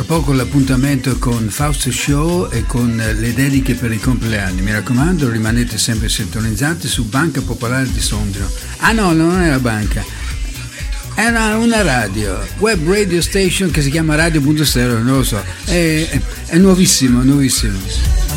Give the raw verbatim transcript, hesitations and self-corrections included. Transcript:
Tra poco l'appuntamento con Fausto Show e con le dediche per i compleanni. Mi raccomando, rimanete sempre sintonizzati su Banca Popolare di Sondrio. Ah no, non è la banca, è una, una radio, web radio station che si chiama Radio Punto Stereo, non lo so, è, è, è nuovissimo, nuovissimo.